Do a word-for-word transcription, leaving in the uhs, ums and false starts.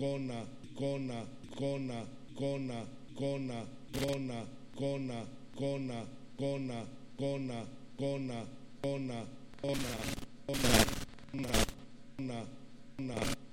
κόνα, κόνα, κόνα, κόνα, κόνα, κόνα, κόνα, κόνα, κόνα, κόνα, κόνα, κόνα, κόνα, κόνα, κόνα, κόνα, κόνα.